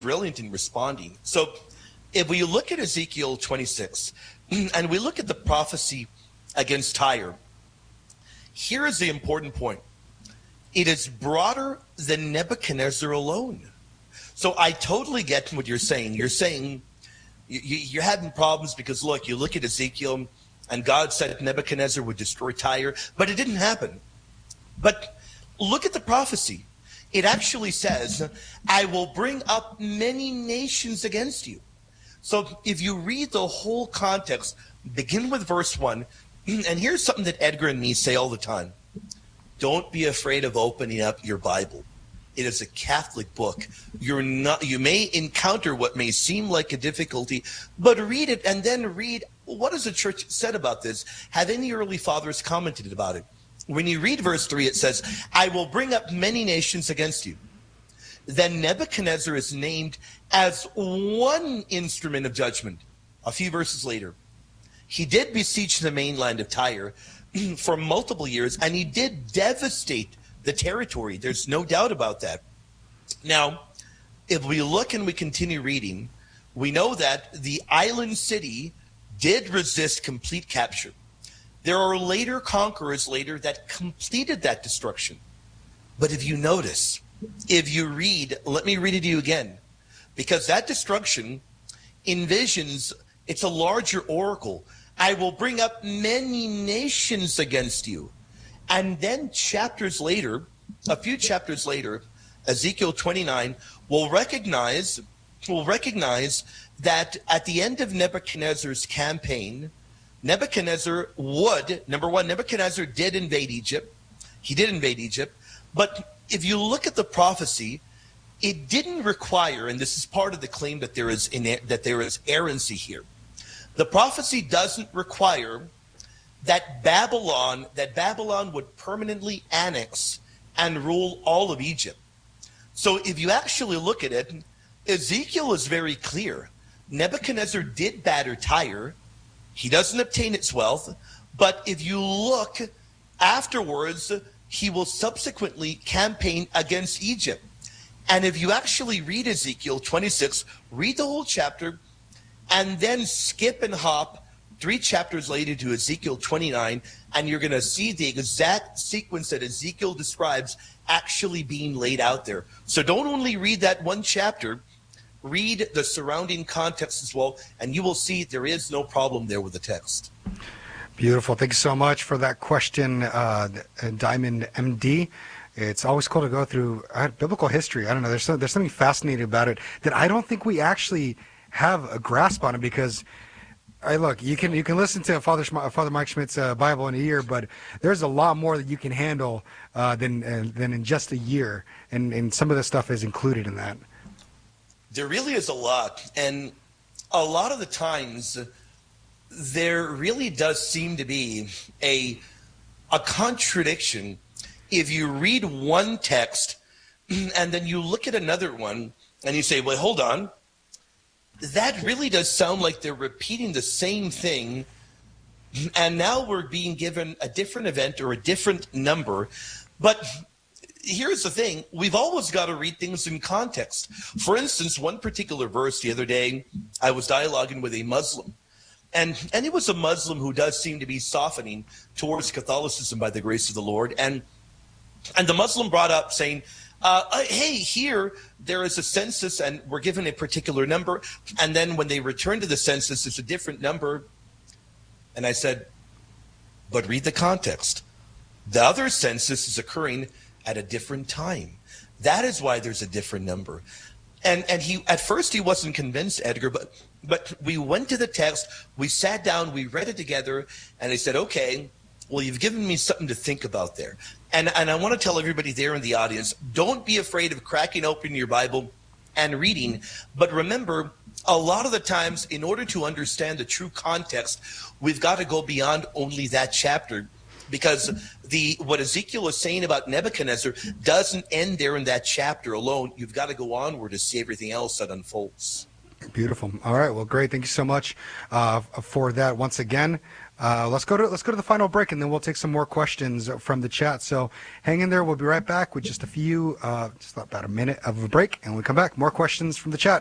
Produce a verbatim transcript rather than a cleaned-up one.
brilliant in responding. So if we look at Ezekiel twenty-six and we look at the prophecy against Tyre, here is the important point. It is broader than Nebuchadnezzar alone. So I totally get what you're saying. You're saying you, you're having problems because, look, you look at Ezekiel and God said Nebuchadnezzar would destroy Tyre, but it didn't happen. But look at the prophecy. It actually says, I will bring up many nations against you. So if you read the whole context, begin with verse one, and here's something that Edgar and me say all the time. Don't be afraid of opening up your Bible. It is a Catholic book. You're not, you may encounter what may seem like a difficulty, but read it and then read, what has the church said about this? Have any early fathers commented about it? When you read verse three, it says, I will bring up many nations against you. Then Nebuchadnezzar is named as one instrument of judgment. A few verses later, he did besiege the mainland of Tyre for multiple years, and he did devastate the territory. There's no doubt about that. Now, if we look and we continue reading, we know that the island city did resist complete capture. There are later conquerors later that completed that destruction. But if you notice, if you read, let me read it to you again, because that destruction envisions, it's a larger oracle. I will bring up many nations against you. And then chapters later, a few chapters later, Ezekiel twenty-nine will recognize, will recognize that at the end of Nebuchadnezzar's campaign, Nebuchadnezzar would, number one, Nebuchadnezzar did invade Egypt. He did invade Egypt. But if you look at the prophecy, it didn't require, and this is part of the claim that there is in, that there is errancy here. The prophecy doesn't require that Babylon, that Babylon would permanently annex and rule all of Egypt. So if you actually look at it, Ezekiel is very clear. Nebuchadnezzar did batter Tyre. He doesn't obtain its wealth. But if you look afterwards, he will subsequently campaign against Egypt. And if you actually read Ezekiel twenty-six, read the whole chapter, and then skip and hop three chapters later to Ezekiel twenty-nine, and you're going to see the exact sequence that Ezekiel describes actually being laid out there. So don't only read that one chapter, read the surrounding context as well, and you will see there is no problem there with the text. Beautiful. Thank you so much for that question, uh, Diamond M D. It's always cool to go through uh, biblical history. I don't know. There's some, there's something fascinating about it that I don't think we actually have a grasp on it, because I look, you can you can listen to Father Father Mike Schmidt's uh, Bible in a year, but there's a lot more that you can handle uh, than uh, than in just a year, and and some of the stuff is included in that. There really is a lot, and a lot of the times there really does seem to be a a contradiction if you read one text and then you look at another one and you say, well, hold on. That really does sound like they're repeating the same thing, and now we're being given a different event or a different number. But here's the thing. We've always got to read things in context. For instance, one particular verse the other day, I was dialoguing with a Muslim, and, and it was a Muslim who does seem to be softening towards Catholicism by the grace of the Lord. And, and the Muslim brought up saying, Uh, uh, hey, here there is a census and we're given a particular number. And then when they return to the census, it's a different number. And I said, but read the context. The other census is occurring at a different time. That is why there's a different number. And and he at first he wasn't convinced, Edgar, but but we went to the text, we sat down, we read it together, and he said, okay, well, you've given me something to think about there. And and I want to tell everybody there in the audience, don't be afraid of cracking open your Bible and reading. But remember, a lot of the times, in order to understand the true context, we've got to go beyond only that chapter. Because the what Ezekiel is saying about Nebuchadnezzar doesn't end there in that chapter alone. You've got to go onward to see everything else that unfolds. Beautiful. All right. Well, great. Thank you so much uh, for that once again. Uh, let's go to let's go to the final break, and then we'll take some more questions from the chat. So hang in there. We'll be right back with just a few, uh, just about a minute of a break, and when we come back, more questions from the chat.